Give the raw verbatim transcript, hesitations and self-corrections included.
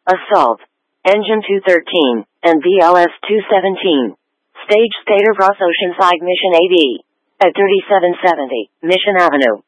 Assault. Engine two thirteen, and B L S two seventeen. Stage Stator Ross Oceanside Mission A D. At thirty-seven seventy, Mission Avenue.